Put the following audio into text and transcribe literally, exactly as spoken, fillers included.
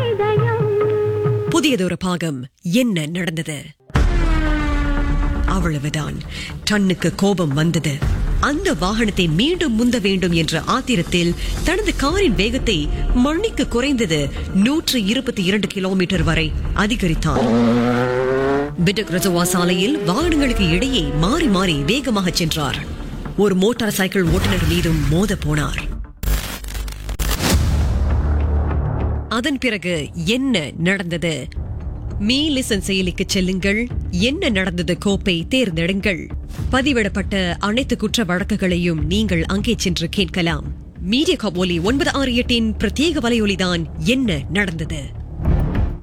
புதியதொரு பாகம். என்ன நடந்தது? அவ்வளவுதான். டன்னுக்கு கோபம் வந்தது. அந்த வாகனத்தை மீண்டும் முந்த வேண்டும் என்ற ஆத்திரத்தில் தனது காரின் வேகத்தை மணிக்கு குறைந்தது நூற்று இருபத்தி இரண்டு கிலோமீட்டர் வரை அதிகரித்தான். பிடக் ரஜவா சாலையில் வாகனங்களுக்கு இடையே மாறி மாறி வேகமாக சென்றார். ஒரு மோட்டார் சைக்கிள் ஓட்டுநர் மீதும் மோத போனார். அதன் பிறகு என்ன நடந்தது? மீ லிசன் செயலிக்கு செல்லுங்கள். என்ன நடந்தது கோப்பை தேர்ந்தெடுங்கள். பதிவிடப்பட்ட அனைத்து குற்ற வழக்குகளையும் நீங்கள் அங்கே சென்று கேட்கலாம். மீடியா காப் ஒலி ஒன்பது ஆறு எட்டின் பிரத்யேக வலையொலிதான் என்ன நடந்தது.